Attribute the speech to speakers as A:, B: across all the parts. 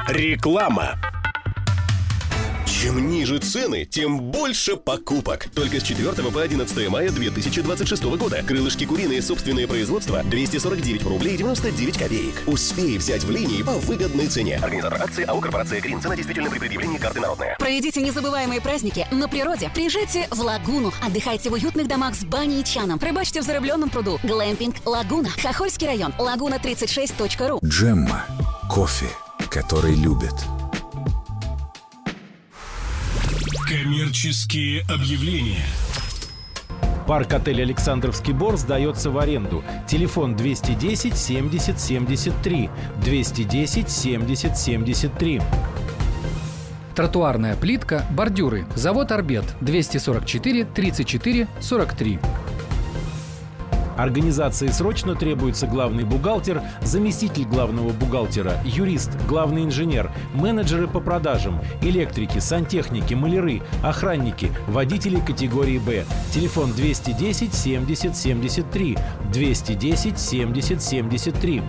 A: Реклама.
B: Чем ниже цены, тем больше покупок. Только с 4 по 11 мая 2026 года. Крылышки куриные, собственное производство, 249 рублей 99 копеек. Успей взять в линии по выгодной цене. Организатор акции АО «Корпорация Грин». Цена действительно при предъявлении карты народная.
C: Проведите незабываемые праздники на природе. Приезжайте в Лагуну. Отдыхайте в уютных домах с баней и чаном. Рыбачьте в зарыбленном пруду. Глэмпинг «Лагуна». Хохольский район. Лагуна36.ру.
D: Джемма. Кофе, который любят.
A: Коммерческие объявления.
E: Парк-отель «Александровский Бор» сдается в аренду. Телефон 210 70 73. 210 70 73.
F: Тротуарная плитка, бордюры. Завод «Арбет». 244 34 43.
E: Организации срочно требуется главный бухгалтер, заместитель главного бухгалтера, юрист, главный инженер, менеджеры по продажам, электрики, сантехники, маляры, охранники, водители категории «Б». Телефон 210 70 73. 210 70 73.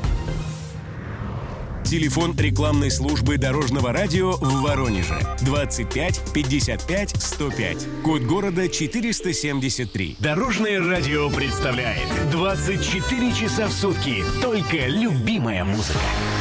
A: Телефон рекламной службы Дорожного радио в Воронеже. 25 55 105. Код города 473. Дорожное радио представляет 24 часа в сутки. Только любимая музыка.